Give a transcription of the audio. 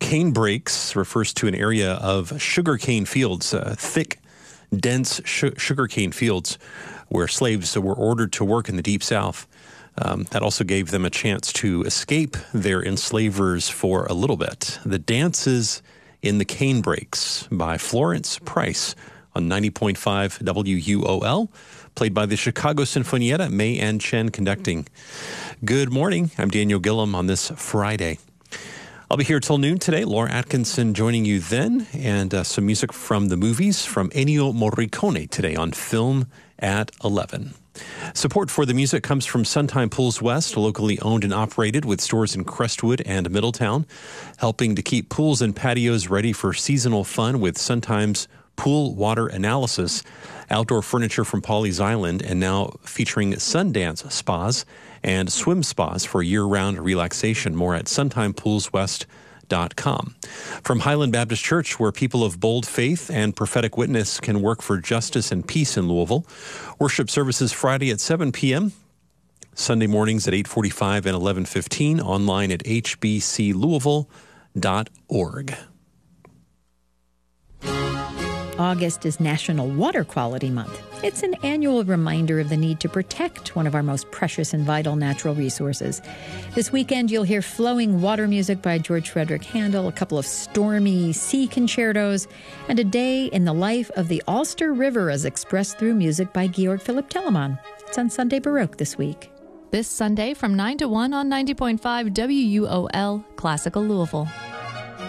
Cane breaks refers to an area of sugarcane fields, thick, dense sugarcane fields where slaves were ordered to work in the Deep South. That also gave them a chance to escape their enslavers for a little bit. The Dances in the Cane Breaks by Florence Price on 90.5 WUOL, played by the Chicago Sinfonietta, May Ann Chen conducting. Good morning. I'm Daniel Gillum on this Friday. I'll be here till noon today. Laura Atkinson joining you then, and some music from the movies from Ennio Morricone today on Film at 11. Support for the music comes from Suntime Pools West, locally owned and operated with stores in Crestwood and Middletown, helping to keep pools and patios ready for seasonal fun with Suntime's pool water analysis, outdoor furniture from Pawleys Island, and now featuring Sundance spas and swim spas for year-round relaxation. More at suntimepoolswest.com. From Highland Baptist Church, where people of bold faith and prophetic witness can work for justice and peace in Louisville. Worship services Friday at 7 p.m., Sunday mornings at 8:45 and 11:15, online at hbclouisville.org. August is National Water Quality Month. It's an annual reminder of the need to protect one of our most precious and vital natural resources. This weekend, you'll hear flowing water music by George Frederick Handel, a couple of stormy sea concertos, and a day in the life of the Ulster River as expressed through music by Georg Philipp Telemann. It's on Sunday Baroque this week. This Sunday from 9 to 1 on 90.5 WUOL, Classical Louisville.